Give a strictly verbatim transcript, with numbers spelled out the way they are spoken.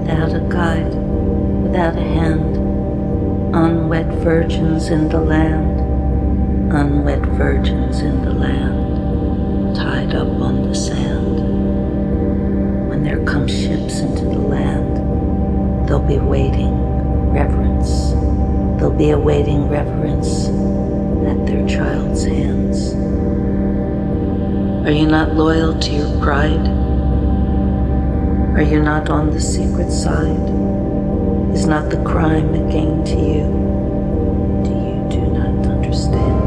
without a guide, without a hand, unwed virgins in the land, unwed virgins in the land, tied up on the sand. When there come ships into the land, they'll be waiting reverence, they'll be awaiting reverence at their child's hands. Are you not loyal to your pride? Are you not on the secret side? Is not the crime a gain to you? Do you do not understand?